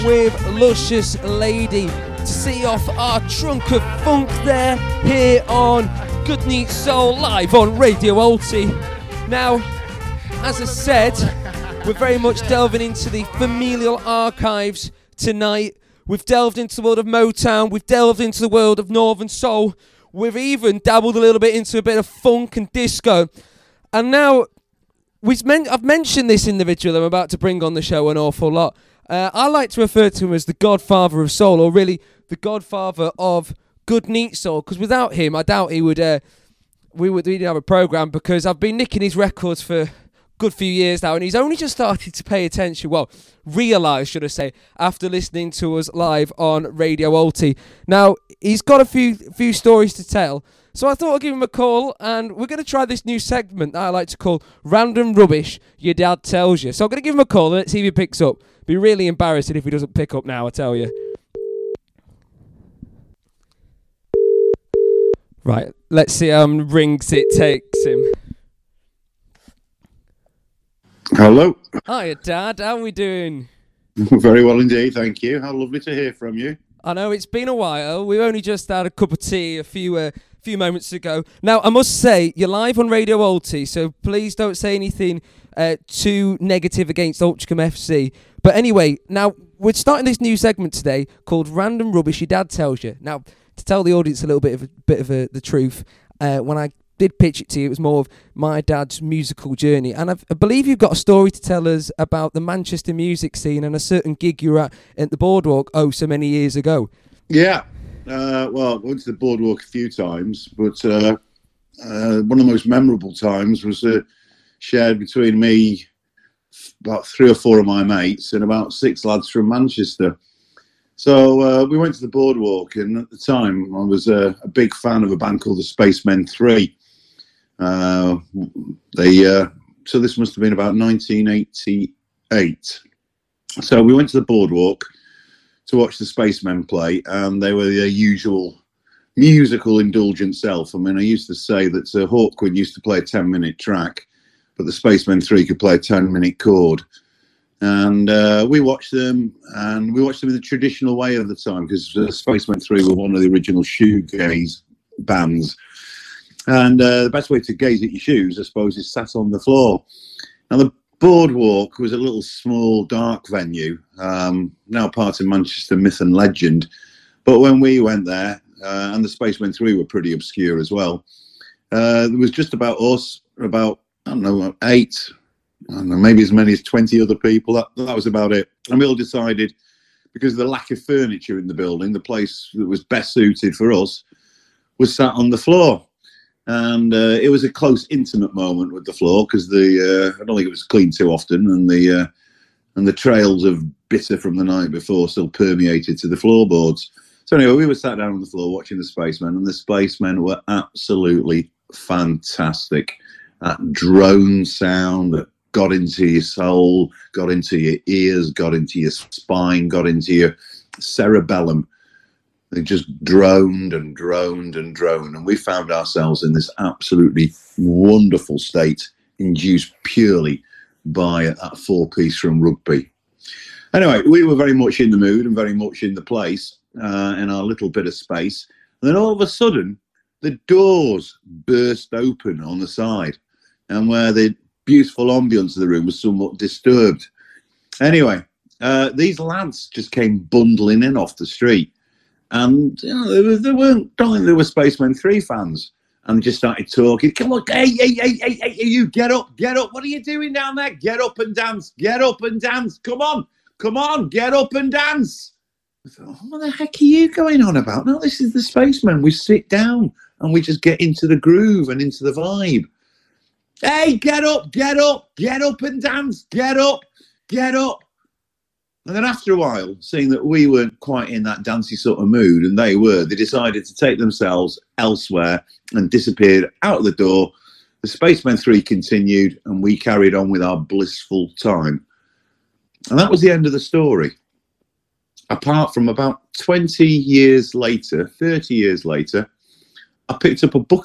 with Luscious Lady to see off our trunk of funk there here on Good Neat Soul live on Radio Alti. Now, as I said, we're very much delving into the familial archives tonight. We've delved into the world of Motown, we've delved into the world of Northern Soul, we've even dabbled a little bit into a bit of funk and disco. And now, I've mentioned this individual I'm about to bring on the show an awful lot. I like to refer to him as the godfather of soul, or really the godfather of Good Neat Soul, because without him, I doubt we'd have a programme, because I've been nicking his records for a good few years now, and he's only just started to pay attention, realise, should I say, after listening to us live on Radio Alti. Now, he's got a few stories to tell, so I thought I'd give him a call, and we're going to try this new segment that I like to call Random Rubbish Your Dad Tells You. So I'm going to give him a call, and let's see if he picks up. Be really embarrassing if he doesn't pick up now, I tell you. Right, let's see how many rings it takes him. Hello. Hiya, Dad. How are we doing? Very well indeed, thank you. How lovely to hear from you. I know, it's been a while. We've only just had a cup of tea a few moments ago. Now, I must say, you're live on Radio Alti, so please don't say anything too negative against Altrincham FC. But anyway, now, we're starting this new segment today called Random Rubbish Your Dad Tells You. Now, to tell the audience a little bit of the truth, when I did pitch it to you, it was more of my dad's musical journey. And I believe you've got a story to tell us about the Manchester music scene and a certain gig you were at the Boardwalk so many years ago. Yeah. Well, I went to the Boardwalk a few times, but one of the most memorable times was shared between me, about 3 or 4 of my mates, and about 6 lads from Manchester. So we went to the Boardwalk, and at the time I was a big fan of a band called the Spacemen 3. So this must have been about 1988. So we went to the Boardwalk to watch the Spacemen play, and they were their usual musical indulgent self. I mean, I used to say that Hawkwind used to play a 10-minute track, but the Spacemen 3 could play a 10-minute chord. And we watched them in the traditional way of the time, because Spacemen 3 were one of the original shoegaze bands. And the best way to gaze at your shoes, I suppose, is sat on the floor. Now, the Boardwalk was a little small, dark venue, now part of Manchester myth and legend. But when we went there, and the Spacemen 3 were pretty obscure as well, there was just about us, about, 8, maybe as many as 20 other people. That was about it. And we all decided, because of the lack of furniture in the building, the place that was best suited for us was sat on the floor. And it was a close, intimate moment with the floor, because I don't think it was cleaned too often, and the trails of bitter from the night before still permeated to the floorboards. So anyway, we were sat down on the floor watching the Spacemen, and the Spacemen were absolutely fantastic. That drone sound that got into your soul, got into your ears, got into your spine, got into your cerebellum. They just droned and droned and droned. And we found ourselves in this absolutely wonderful state, induced purely by that 4-piece from rugby. Anyway, we were very much in the mood and very much in the place, in our little bit of space. And then all of a sudden, the doors burst open on the side, and where the beautiful ambience of the room was somewhat disturbed. Anyway, these lads just came bundling in off the street. And they were Spacemen 3 fans, and just started talking. Come on, hey, you get up. What are you doing down there? Get up and dance. Come on, get up and dance. I thought, what the heck are you going on about? No, this is the Spacemen. We sit down and we just get into the groove and into the vibe. Hey, get up and dance. Get up. And then after a while, seeing that we weren't quite in that dancey sort of mood, and they decided to take themselves elsewhere and disappeared out of the door. The Spacemen 3 continued, and we carried on with our blissful time. And that was the end of the story. Apart from about 20 years later, 30 years later, I picked up a book